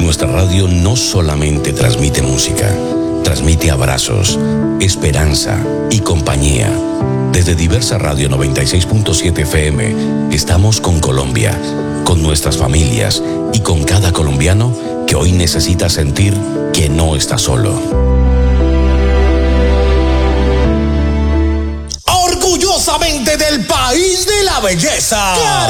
nuestra radio no solamente transmite música, transmite abrazos, esperanza y compañía. Desde Diversa Radio 96.7 FM estamos con Colombia, con nuestras familias y con cada colombiano que hoy necesita sentir que no está solo. Orgullosamente del país de la belleza.